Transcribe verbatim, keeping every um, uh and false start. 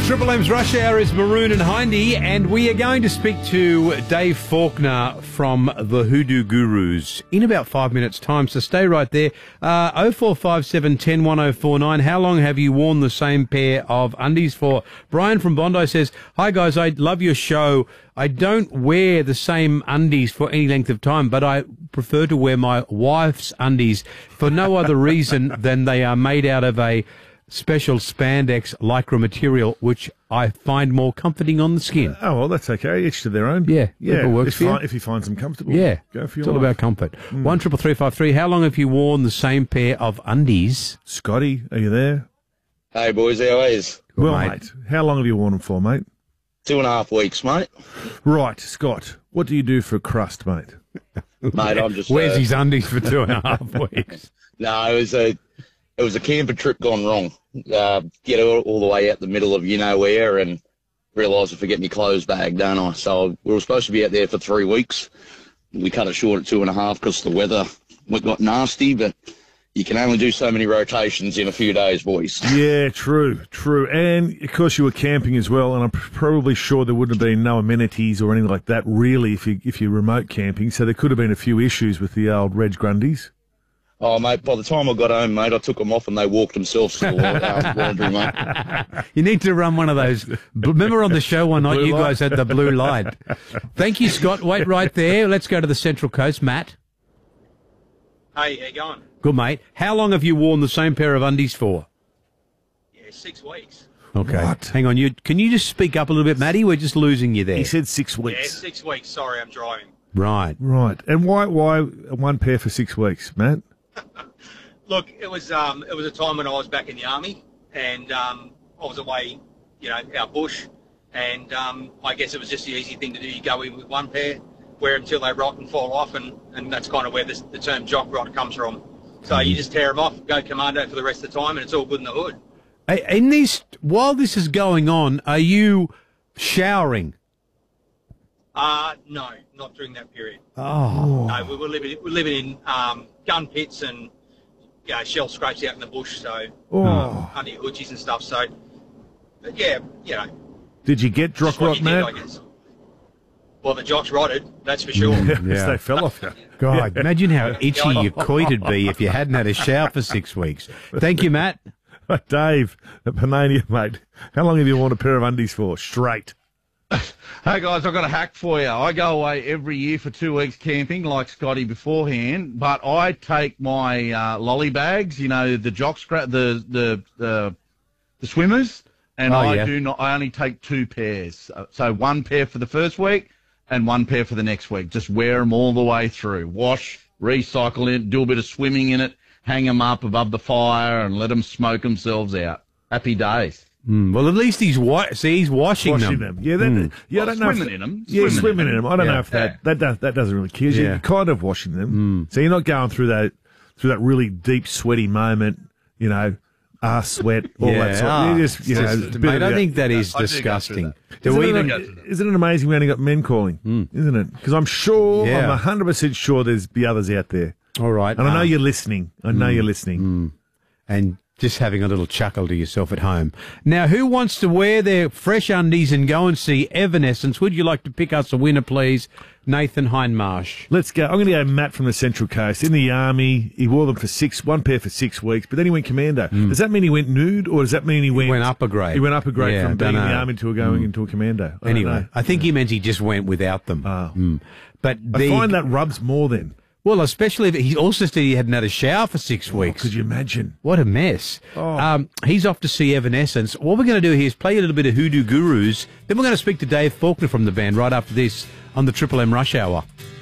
Triple M's Rush Hour is Maroon and Hindy, and we are going to speak to Dave Faulkner from the Hoodoo Gurus in about five minutes' time, so stay right there. Uh, oh four five seven, one oh one oh four nine, how long have you worn the same pair of undies for? Brian from Bondi says, hi guys, I love your show. I don't wear the same undies for any length of time, but I prefer to wear my wife's undies for no other reason than they are made out of a special spandex lycra material, which I find more comforting on the skin. Oh, well, that's okay. Each to their own. Yeah. Yeah. If it works if, for you. fi- if he finds them comfortable. Yeah. Go for your It's all life. about comfort. Mm. One triple three five three. How long have you worn the same pair of undies? Scotty, are you there? Hey, boys, how is? Good, well, mate. mate. How long have you worn them for, mate? Two and a half weeks, mate. Right, Scott. What do you do for crust, mate? Mate, I'm just... Where's uh, his undies for two and a half weeks? No, it was a it was a camper trip gone wrong. Uh, get all, all the way out the middle of you-know-where and realised I forget my clothes bag, don't I? So we were supposed to be out there for three weeks. We cut it short at two and a half because the weather got nasty, but you can only do so many rotations in a few days, boys. Yeah, true, true. And, of course, you were camping as well, and I'm probably sure there wouldn't have been no amenities or anything like that, really, if, you, if you're remote camping. So there could have been a few issues with the old Reg Grundies. Oh, mate, by the time I got home, mate, I took them off and they walked themselves to the la- uh, laundry, mate. You need to run one of those. Remember on the show one night, Blue you light. guys had the blue light. Thank you, Scott. Wait right there. Let's go to the Central Coast. Matt. Hey, how you going? Good, mate. How long have you worn the same pair of undies for? Yeah, six weeks. Okay. What? Hang on. You Can you just speak up a little bit, Matty? We're just losing you there. He said six Yeah, weeks. six weeks. Sorry, I'm driving. Right. Right. And why why one pair for six weeks, Matt? Look, it was um, it was a time when I was back in the army, and um, I was away, you know, out bush, and um, I guess it was just the easy thing to do. You go in with one pair, wear them till they rot and fall off, and, and that's kind of where this, the term jock rot comes from. So you just tear them off, go commando for the rest of the time, and it's all good in the hood. Hey, In these, while this is going on, are you showering? Uh, no, not during that period. Oh. No, we were living we're living in um, gun pits and you know, shell scrapes out in the bush, so Oh. um, under your hoochies and stuff. So, but yeah, you know, Did you get just drock what rot, you did, I Matt? guess. Well, the jocks rotted, that's for sure. Yes, they fell off you. God, imagine how itchy your coit would be if you hadn't had a shower for six weeks. Thank you, Matt. Dave, at Panania, mate, how long have you worn a pair of undies for? Straight. Hey guys, I've got a hack for you. I go away every year for two weeks camping, like Scotty beforehand, but I take my uh, lolly bags, you know, the jock scrap, the the the, the swimmers, and Oh, I yeah. do not. I only take two pairs, so one pair for the first week and one pair for the next week. Just wear them all the way through. Wash, recycle it, do a bit of swimming in it, hang them up above the fire, and let them smoke themselves out. Happy days. Mm, well, at least he's wa- see he's washing, Washing them. them. Yeah, that, Mm. yeah, Well, I don't know. if swimming that- in 'em. Yeah, Swimming swimming in in 'em. them. I don't Yeah. know if that, that, does, that doesn't really kill you. Yeah. You're kind of washing them. So you're not going through that through that really deep, sweaty moment, you know, arse sweat, all Yeah. that sort Ah, of just, you know, just- a bit mate, of I the- think that is I do go through disgusting. that. Do Isn't, we it, even? isn't it amazing we only got men calling? Isn't it? Because I'm sure, Yeah. I'm one hundred percent sure there's be others out there. All right. And I know um, you're listening. I know you're listening. and just having a little chuckle to yourself at home. Now, who wants to wear their fresh undies and go and see Evanescence? Would you like to pick us a winner, please? Nathan Hindmarsh. Let's go. I'm going to go Matt from the Central Coast. In the army, he wore them for six, one pair for six weeks, but then he went commando. Does that mean he went nude, or does that mean he went... went up a grade. He went up a grade Yeah, from being in the dunno. army to going into a commando. I don't Anyway, know. I think he meant he just went without them. Oh. Mm. But I the, find that rubs more then. well, especially if he also said he hadn't had a shower for six weeks. Could you imagine? What a mess. Oh. Um, he's off to see Evanescence. What we're going to do here is play a little bit of Hoodoo Gurus. Then we're going to speak to Dave Faulkner from the band right after this on the Triple M Rush Hour.